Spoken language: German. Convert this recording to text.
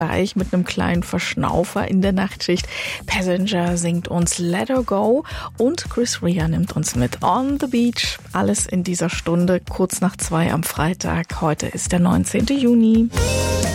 gleich mit einem kleinen Verschnaufer in der Nachtschicht. Passenger singt uns Let Her Go und Chris Rea nimmt uns mit On the Beach. Alles in dieser Stunde, kurz nach 2 am Freitag. Heute ist der 19. Juni.